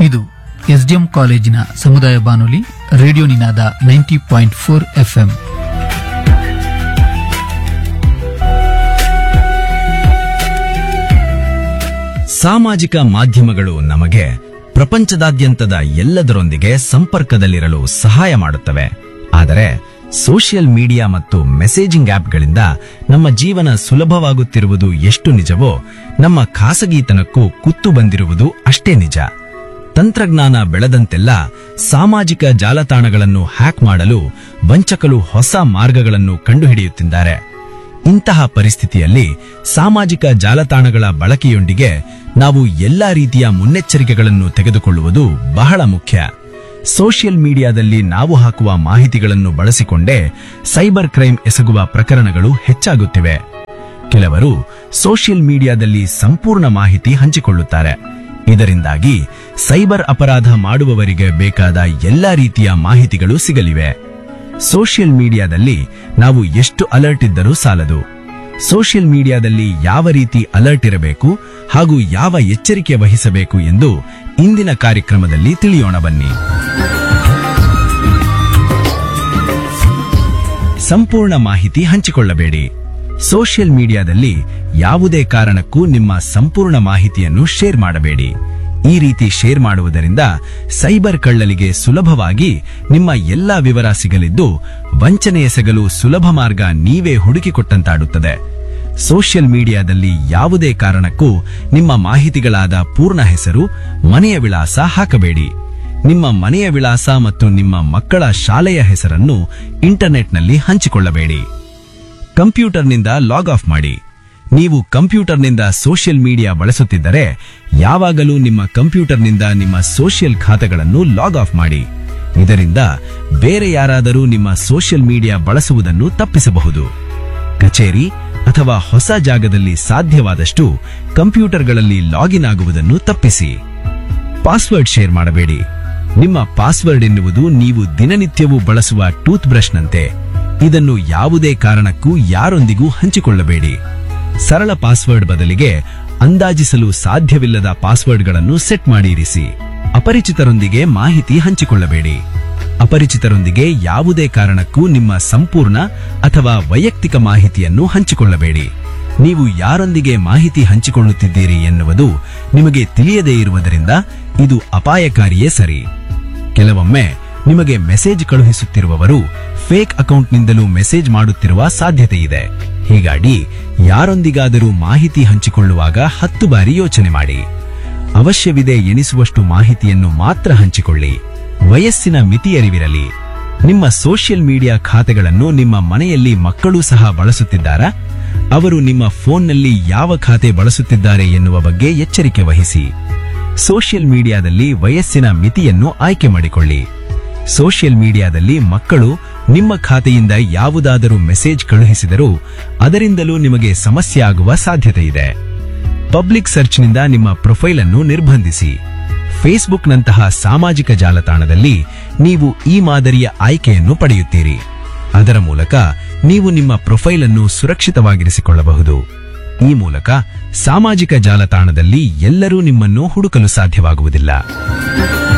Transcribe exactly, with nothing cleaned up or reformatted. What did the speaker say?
ಇದು ಎಸ್ಡಿಎಂ ಕಾಲೇಜಿನ ಸಮುದಾಯ ಬಾನುಲಿ ರೇಡಿಯೋ ನಿನಾದ ನೈಂಟಿ ಪಾಯಿಂಟ್ ಫೋರ್ ಎಫ್ಎಂ. ಸಾಮಾಜಿಕ ಮಾಧ್ಯಮಗಳು ನಮಗೆ ಪ್ರಪಂಚದಾದ್ಯಂತದ ಎಲ್ಲದರೊಂದಿಗೆ ಸಂಪರ್ಕದಲ್ಲಿರಲು ಸಹಾಯ ಮಾಡುತ್ತವೆ. ಆದರೆ ಸೋಷಿಯಲ್ ಮೀಡಿಯಾ ಮತ್ತು ಮೆಸೇಜಿಂಗ್ ಆಪ್ಗಳಿಂದ ನಮ್ಮ ಜೀವನ ಸುಲಭವಾಗುತ್ತಿರುವುದು ಎಷ್ಟು ನಿಜವೋ, ನಮ್ಮ ಖಾಸಗಿತನಕ್ಕೂ ಕುತ್ತು ಬಂದಿರುವುದು ಅಷ್ಟೇ ನಿಜ. ತಂತ್ರಜ್ಞಾನ ಬೆಳೆದಂತೆಲ್ಲ ಸಾಮಾಜಿಕ ಜಾಲತಾಣಗಳನ್ನು ಹ್ಯಾಕ್ ಮಾಡಲು ವಂಚಕರು ಹೊಸ ಮಾರ್ಗಗಳನ್ನು ಕಂಡುಹಿಡಿಯುತ್ತಿದ್ದಾರೆ. ಇಂತಹ ಪರಿಸ್ಥಿತಿಯಲ್ಲಿ ಸಾಮಾಜಿಕ ಜಾಲತಾಣಗಳ ಬಳಕೆಯೊಂದಿಗೆ ನಾವು ಎಲ್ಲಾ ರೀತಿಯ ಮುನ್ನೆಚ್ಚರಿಕೆಗಳನ್ನು ತೆಗೆದುಕೊಳ್ಳುವುದು ಬಹಳ ಮುಖ್ಯ. ಸೋಷಿಯಲ್ ಮೀಡಿಯಾದಲ್ಲಿ ನಾವು ಹಾಕುವ ಮಾಹಿತಿಗಳನ್ನು ಬಳಸಿಕೊಂಡೇ ಸೈಬರ್ ಕ್ರೈಮ್ ಎಸಗುವ ಪ್ರಕರಣಗಳು ಹೆಚ್ಚಾಗುತ್ತಿವೆ. ಕೆಲವರು ಸೋಷಿಯಲ್ ಮೀಡಿಯಾದಲ್ಲಿ ಸಂಪೂರ್ಣ ಮಾಹಿತಿ ಹಂಚಿಕೊಳ್ಳುತ್ತಾರೆ. ಇದರಿಂದಾಗಿ ಸೈಬರ್ ಅಪರಾಧ ಮಾಡುವವರಿಗೆ ಬೇಕಾದ ಎಲ್ಲಾ ರೀತಿಯ ಮಾಹಿತಿಗಳು ಸಿಗಲಿವೆ. ಸೋಷಿಯಲ್ ಮೀಡಿಯಾದಲ್ಲಿ ನಾವು ಎಷ್ಟು ಅಲರ್ಟ್ ಇದ್ದರೂ ಸಾಲದು. ಸೋಷಿಯಲ್ ಮೀಡಿಯಾದಲ್ಲಿ ಯಾವ ರೀತಿ ಅಲರ್ಟ್ ಇರಬೇಕು ಹಾಗೂ ಯಾವ ಎಚ್ಚರಿಕೆ ವಹಿಸಬೇಕು ಎಂದು ಇಂದಿನ ಕಾರ್ಯಕ್ರಮದಲ್ಲಿ ತಿಳಿಯೋಣ ಬನ್ನಿ. ಸಂಪೂರ್ಣ ಮಾಹಿತಿ ಹಂಚಿಕೊಳ್ಳಬೇಡಿ. ಸೋಷಿಯಲ್ ಮೀಡಿಯಾದಲ್ಲಿ ಯಾವುದೇ ಕಾರಣಕ್ಕೂ ನಿಮ್ಮ ಸಂಪೂರ್ಣ ಮಾಹಿತಿಯನ್ನು ಶೇರ್ ಮಾಡಬೇಡಿ. ಈ ರೀತಿ ಶೇರ್ ಮಾಡುವುದರಿಂದ ಸೈಬರ್ ಕಳ್ಳಲಿಗೆ ಸುಲಭವಾಗಿ ನಿಮ್ಮ ಎಲ್ಲಾ ವಿವರ ಸಿಗಲಿದ್ದು ವಂಚನೆ ಎಸಗಲು ಸುಲಭ ಮಾರ್ಗ ನೀವೇ ಹುಡುಕಿಕೊಟ್ಟಂತಾಡುತ್ತದೆ. ಸೋಷಿಯಲ್ ಮೀಡಿಯಾದಲ್ಲಿ ಯಾವುದೇ ಕಾರಣಕ್ಕೂ ನಿಮ್ಮ ಮಾಹಿತಿಗಳಾದ ಪೂರ್ಣ ಹೆಸರು, ಮನೆಯ ವಿಳಾಸ ಹಾಕಬೇಡಿ. ನಿಮ್ಮ ಮನೆಯ ವಿಳಾಸ ಮತ್ತು ನಿಮ್ಮ ಮಕ್ಕಳ ಶಾಲೆಯ ಹೆಸರನ್ನು ಇಂಟರ್ನೆಟ್ನಲ್ಲಿ ಹಂಚಿಕೊಳ್ಳಬೇಡಿ. ಕಂಪ್ಯೂಟರ್ನಿಂದ ಲಾಗ್ ಆಫ್ ಮಾಡಿ. ನೀವು ಕಂಪ್ಯೂಟರ್ನಿಂದ ಸೋಷಿಯಲ್ ಮೀಡಿಯಾ ಬಳಸುತ್ತಿದ್ದರೆ ಯಾವಾಗಲೂ ನಿಮ್ಮ ಕಂಪ್ಯೂಟರ್ನಿಂದ ನಿಮ್ಮ ಸೋಷಿಯಲ್ ಖಾತೆಗಳನ್ನು ಲಾಗ್ ಆಫ್ ಮಾಡಿ. ಇದರಿಂದ ಬೇರೆ ಯಾರಾದರೂ ನಿಮ್ಮ ಸೋಷಿಯಲ್ ಮೀಡಿಯಾ ಬಳಸುವುದನ್ನು ತಪ್ಪಿಸಬಹುದು. ಕಚೇರಿ ಅಥವಾ ಹೊಸ ಜಾಗದಲ್ಲಿ ಸಾಧ್ಯವಾದಷ್ಟು ಕಂಪ್ಯೂಟರ್ಗಳಲ್ಲಿ ಲಾಗಿನ್ ಆಗುವುದನ್ನು ತಪ್ಪಿಸಿ. ಪಾಸ್ವರ್ಡ್ ಶೇರ್ ಮಾಡಬೇಡಿ. ನಿಮ್ಮ ಪಾಸ್ವರ್ಡ್ ಎನ್ನುವುದು ನೀವು ದಿನನಿತ್ಯವೂ ಬಳಸುವ ಟೂತ್ ಬ್ರಷ್ನಂತೆ. ಇದನ್ನು ಯಾವುದೇ ಕಾರಣಕ್ಕೂ ಯಾರೊಂದಿಗೂ ಹಂಚಿಕೊಳ್ಳಬೇಡಿ. ಸರಳ ಪಾಸ್ವರ್ಡ್ ಬದಲಿಗೆ ಅಂದಾಜಿಸಲು ಸಾಧ್ಯವಿಲ್ಲದ ಪಾಸ್ವರ್ಡ್ಗಳನ್ನು ಸೆಟ್ ಮಾಡಿ ಇರಿಸಿ. ಅಪರಿಚಿತರೊಂದಿಗೆ ಮಾಹಿತಿ ಹಂಚಿಕೊಳ್ಳಬೇಡಿ. ಅಪರಿಚಿತರೊಂದಿಗೆ ಯಾವುದೇ ಕಾರಣಕ್ಕೂ ನಿಮ್ಮ ಸಂಪೂರ್ಣ ಅಥವಾ ವೈಯಕ್ತಿಕ ಮಾಹಿತಿಯನ್ನು ಹಂಚಿಕೊಳ್ಳಬೇಡಿ. ನೀವು ಯಾರೊಂದಿಗೆ ಮಾಹಿತಿ ಹಂಚಿಕೊಳ್ಳುತ್ತಿದ್ದೀರಿ ಎನ್ನುವುದು ನಿಮಗೆ ತಿಳಿಯದೇ ಇರುವುದರಿಂದ ಇದು ಅಪಾಯಕಾರಿಯೇ ಸರಿ. ಕೆಲವೊಮ್ಮೆ ನಿಮಗೆ ಮೆಸೇಜ್ ಕಳುಹಿಸುತ್ತಿರುವವರು ಫೇಕ್ ಅಕೌಂಟ್ನಿಂದಲೂ ಮೆಸೇಜ್ ಮಾಡುತ್ತಿರುವ ಸಾಧ್ಯತೆ ಇದೆ. ಹೀಗಾಗಿ ಯಾರೊಂದಿಗಾದರೂ ಮಾಹಿತಿ ಹಂಚಿಕೊಳ್ಳುವಾಗ ಹತ್ತು ಬಾರಿ ಯೋಚನೆ ಮಾಡಿ. ಅವಶ್ಯವಿದೆ ಎನಿಸುವಷ್ಟು ಮಾಹಿತಿಯನ್ನು ಮಾತ್ರ ಹಂಚಿಕೊಳ್ಳಿ. ವಯಸ್ಸಿನ ಮಿತಿಯರಿವಿರಲಿ. ನಿಮ್ಮ ಸೋಷಿಯಲ್ ಮೀಡಿಯಾ ಖಾತೆಗಳನ್ನು ನಿಮ್ಮ ಮನೆಯಲ್ಲಿ ಮಕ್ಕಳೂ ಸಹ ಬಳಸುತ್ತಿದ್ದಾರಾ? ಅವರು ನಿಮ್ಮ ಫೋನ್ನಲ್ಲಿ ಯಾವ ಖಾತೆ ಬಳಸುತ್ತಿದ್ದಾರೆ ಎನ್ನುವ ಬಗ್ಗೆ ಎಚ್ಚರಿಕೆ ವಹಿಸಿ. ಸೋಷಿಯಲ್ ಮೀಡಿಯಾದಲ್ಲಿ ವಯಸ್ಸಿನ ಮಿತಿಯನ್ನು ಆಯ್ಕೆ ಮಾಡಿಕೊಳ್ಳಿ. ಸೋಷಿಯಲ್ ಮೀಡಿಯಾದಲ್ಲಿ ಮಕ್ಕಳು ನಿಮ್ಮ ಖಾತೆಯಿಂದ ಯಾವುದಾದರೂ ಮೆಸೇಜ್ ಕಳುಹಿಸಿದರೂ ಅದರಿಂದಲೂ ನಿಮಗೆ ಸಮಸ್ಯೆ ಆಗುವ ಸಾಧ್ಯತೆ ಇದೆ. ಪಬ್ಲಿಕ್ ಸರ್ಚ್ನಿಂದ ನಿಮ್ಮ ಪ್ರೊಫೈಲ್ ಅನ್ನು ನಿರ್ಬಂಧಿಸಿ. ಫೇಸ್ಬುಕ್ನಂತಹ ಸಾಮಾಜಿಕ ಜಾಲತಾಣದಲ್ಲಿ ನೀವು ಈ ಮಾದರಿಯ ಆಯ್ಕೆಯನ್ನು ಪಡೆಯುತ್ತೀರಿ. ಅದರ ಮೂಲಕ ನೀವು ನಿಮ್ಮ ಪ್ರೊಫೈಲ್ ಅನ್ನು ಸುರಕ್ಷಿತವಾಗಿರಿಸಿಕೊಳ್ಳಬಹುದು. ಈ ಮೂಲಕ ಸಾಮಾಜಿಕ ಜಾಲತಾಣದಲ್ಲಿ ಎಲ್ಲರೂ ನಿಮ್ಮನ್ನು ಹುಡುಕಲು ಸಾಧ್ಯವಾಗುವುದಿಲ್ಲ.